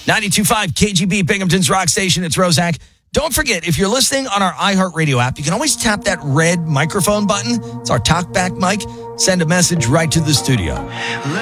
92.5 KGB, Binghamton's rock station. It's Roszak. Don't forget, if you're listening on our iHeartRadio app, you can always tap that red microphone button. It's our talkback mic. Send a message right to the studio.